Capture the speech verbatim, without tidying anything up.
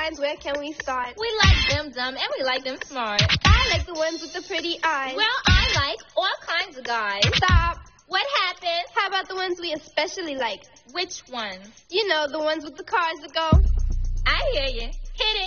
kinds. Where can we start? We like them dumb and we like them smart. I like the ones with the pretty eyes. Well, I like all kinds of guys. Stop. What happened? How about the ones we especially like? Which ones? You know, the ones with the cars that go. I hear you. Hit it.